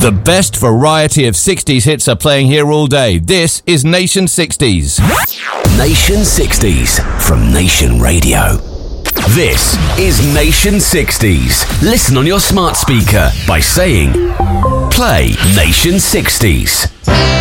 The best variety of 60s hits are playing here all day. This is Nation 60s. Nation 60s from Nation Radio. This is Nation 60s. Listen on your smart speaker by saying, play Nation 60s.